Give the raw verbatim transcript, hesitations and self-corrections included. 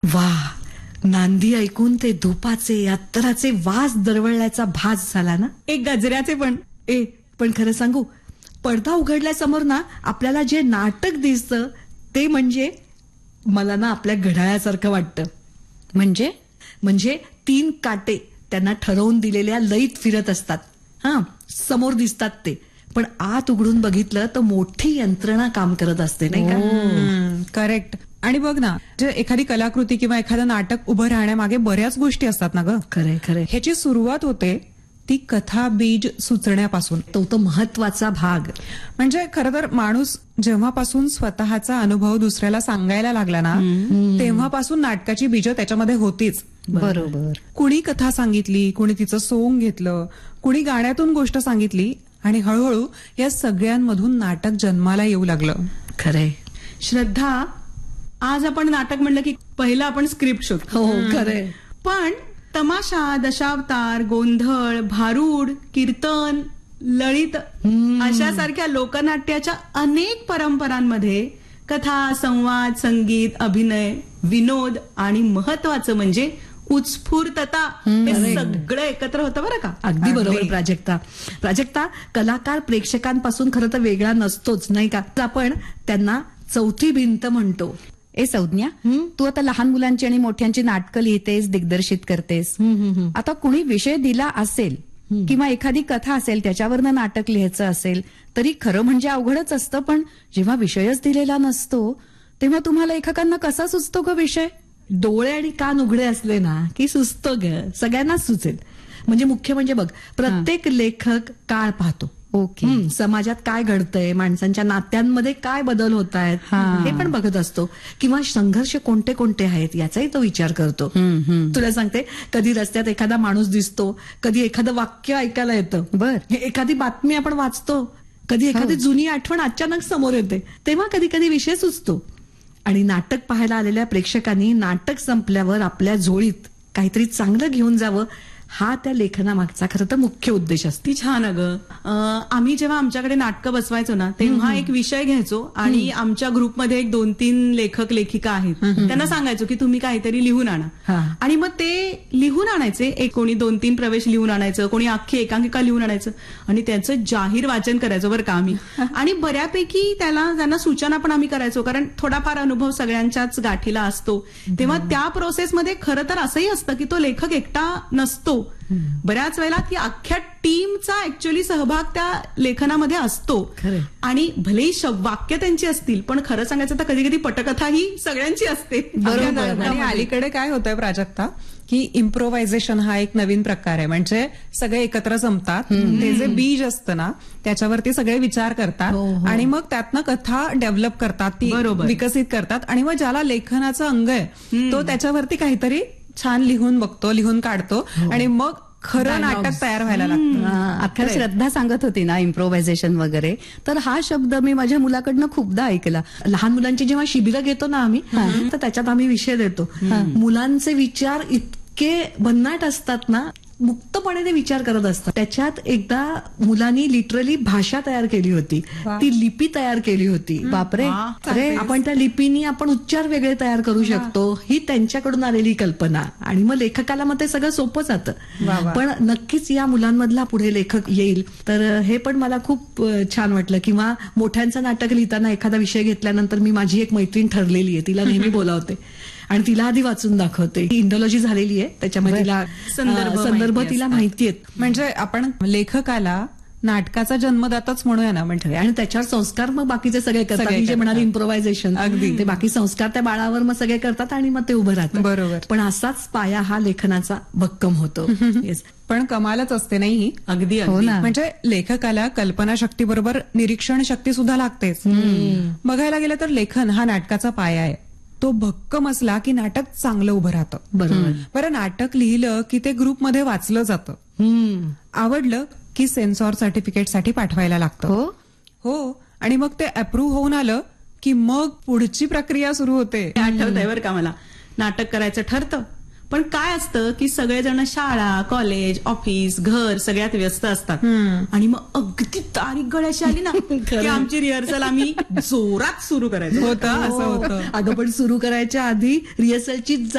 वा, नांदी ऐकून ते धुपाचे अत्तराचे वास दरवळल्याचा भास झाला ना. एक गजऱ्याचे पण. ए पण खरं सांगू, पडदा उघडल्यासमोर ना आपल्याला जे नाटक दिसतं ते म्हणजे मला ना आपल्या घड्याळासारखं वाटतं. म्हणजे म्हणजे तीन काटे त्यांना ठरवून दिलेल्या लईत फिरत असतात. हा, समोर दिसतात ते, पण आत उघडून बघितलं तर मोठी यंत्रणा काम करत असते, नाही का. करेक्ट. आणि बघ ना, जे एखादी कलाकृती किंवा एखादं नाटक उभं राहण्यामागे बऱ्याच गोष्टी असतात ना ग. खरे खरे. ह्याची सुरुवात होते ती कथा बीज सुचण्यापासून. तो तो महत्वाचा भाग. म्हणजे खरं तर माणूस जेव्हापासून स्वतःचा अनुभव दुसऱ्याला सांगायला लागला ना, तेव्हापासून नाटकाची बीज त्याच्यामध्ये होतीच. बरोबर. कुणी कथा सांगितली, कुणी तिचं सोंग घेतलं, कुणी गाण्यातून गोष्ट सांगितली, आणि हळूहळू या सगळ्यांमधून नाटक जन्माला येऊ लागलं. खरे. श्रद्धा, आज आपण नाटक म्हणलं की पहिलं आपण स्क्रिप्ट शोधतो. हो खरे. पण तमाशा, दशावतार, गोंधळ, भारूड, कीर्तन, ललित अशासारख्या लोकनाट्याच्या अनेक परंपरांमध्ये कथा, संवाद, संगीत, अभिनय, विनोद आणि महत्वाचं म्हणजे उत्स्फूर्तता हे सगळं एकत्र होतं बरं का. अगदी बरोबर प्राजक्ता. प्राजक्ता, कलाकार प्रेक्षकांपासून खरं तर वेगळा नसतोच, नाही का. आपण त्यांना चौथी भिंत म्हणतो. ए संज्ञा, तू आता लहान मुलांची आणि मोठ्यांची नाटकं लिहितेस, दिग्दर्शित करतेस. आता कुणी विषय दिला असेल किंवा एखादी कथा असेल त्याच्यावरनं नाटक लिहायचं असेल तरी खरं म्हणजे अवघडच असतं. पण जेव्हा विषयच दिलेला नसतो तेव्हा तुम्हाला लेखकांना कसा सुचतो ग विषय? डोळे आणि कान उघडे असले ना की सुचतो ग, सगळ्यांनाच सुचेल. म्हणजे मुख्य म्हणजे बघ, प्रत्येक लेखक काळ पाहतो. ओके. समाजात काय घडतंय, माणसांच्या नात्यांमध्ये काय बदल होत आहेत हे पण बघत असतो, किंवा संघर्ष कोणते कोणते आहेत याचाही तो विचार करतो. तुला सांगते, कधी रस्त्यात एखादा माणूस दिसतो, कधी एखादं वाक्य ऐकायला येतं, बर एखादी बातमी आपण वाचतो, कधी एखादी जुनी आठवण अचानक समोर येते, तेव्हा कधी कधी विषय सुचतो. आणि नाटक पाहायला आलेल्या प्रेक्षकांनी नाटक संपल्यावर आपल्या झोळीत काहीतरी चांगलं घेऊन जावं, हा त्या लेखनामागचा खरं तर मुख्य उद्देश असतो. ती छान अगं. आम्ही जेव्हा आमच्याकडे नाटकं बसवायचो ना तेव्हा एक विषय घ्यायचो आणि आमच्या ग्रुपमध्ये एक दोन तीन लेखक लेखिका आहेत, त्यांना सांगायचो की तुम्ही काहीतरी लिहून आणा. आणि मग ते लिहून आणायचे. एक कोणी दोन तीन प्रवेश लिहून आणायचं, कोणी अख्खी एकांकिका लिहून आणायचं आणि त्याचं जाहीर वाचन करायचो बरं का आम्ही. आणि बऱ्यापैकी त्याला त्यांना सूचना पण आम्ही करायचो, कारण थोडाफार अनुभव सगळ्यांच्याच गाठीला असतो. तेव्हा त्या प्रोसेसमध्ये खरं तर असंही असतं की तो लेखक एकटा नसतो. बऱ्याच वेळेला ती अख्ख्या टीमचा ऍक्च्युअली सहभाग त्या लेखनामध्ये असतो. आणि भलेही वाक्य त्यांची असतील पण खरं सांगायचं तर कधी कधी पटकथा ही सगळ्यांची असते. बरोबर. आणि अलीकडे काय होतंय प्राजक्ता, की इम्प्रोव्हायझेशन हा एक नवीन प्रकार आहे. म्हणजे सगळे एकत्र जमतात, ते जे बीज असतं ना त्याच्यावरती सगळे विचार करतात आणि मग त्यातनं कथा डेव्हलप करतात, ती विकसित करतात. आणि मग ज्याला लेखनाचा अंग आहे तो त्याच्यावरती काहीतरी छान लिहून बघतो, लिहून काढतो आणि मग खरं नाटक तयार व्हायला लागतं. आता श्रद्धा सांगत होती ना इम्प्रोव्हायझेशन वगैरे, तर हा शब्द मी माझ्या मुलाकडनं खूपदा ऐकला. लहान मुलांची जेव्हा शिबिरं घेतो ना आम्ही, तर त्याच्यात आम्ही विषय देतो. मुलांचे विचार इतके भन्नाट असतात ना, मुक्तपणे ते विचार करत असतात. त्याच्यात एकदा मुलांनी लिटरली भाषा तयार केली होती, ती लिपी तयार केली होती. बापरे. आपण त्या लिपीनी आपण उच्चार वेगळे तयार करू शकतो, ही त्यांच्याकडून आलेली कल्पना. आणि मग लेखकाला मग ते सगळं सोपं जातं. पण नक्कीच या मुलांमधला पुढे लेखक येईल. तर हे पण मला खूप छान वाटलं. किंवा मोठ्यांचं नाटक लिहिताना एखादा विषय घेतल्यानंतर मी माझी एक मैत्रीण ठरलेली आहे, तिला नेहमी बोलावते आणि तिला आधी वाचून दाखवते. इंडॉलॉजी झालेली आहे, त्याच्यामध्ये तिला संदर्भ तिला माहिती आहेत. म्हणजे आपण लेखकाला नाटकाचा जन्मदाताच म्हणूया ना. म्हणजे आणि त्याच्यावर संस्कार मग बाकीचे सगळे करतात. जे म्हणाले इम्प्रोव्हायझेशन, अगदी ते बाकी संस्कार त्या बाळावर मग सगळे करतात आणि मग ते उभं राहतात. बरोबर. पण असाच पाया हा लेखनाचा भक्कम होतो. पण कमालच असते नाही. अगदी हो ना. म्हणजे लेखकाला कल्पना शक्तीबरोबर निरीक्षण शक्ती सुद्धा लागतेच. बघायला गेलं तर लेखन हा नाटकाचा पाया आहे. तो भक्कम असला की नाटक चांगलं उभं राहतं. बरोबर. बरं, नाटक लिहिलं की ते ग्रुपमध्ये वाचलं जातं, आवडलं की सेन्सॉर सर्टिफिकेटसाठी पाठवायला लागतं. हो. आणि मग ते अप्रूव्ह होऊन आलं की मग पुढची प्रक्रिया सुरू होते. आठवतंय बरं का मला, नाटक करायचं ठरतं पण काय असतं की सगळेजण शाळा, कॉलेज, ऑफिस, घर सगळ्यात व्यस्त असतात आणि मग अगदी तारीख गळ्याशी आली ना की आमची रिहर्सल आम्ही जोरात सुरू करायचो. होतं असं होतं. अगं पण सुरू करायच्या आधी रिहर्सलची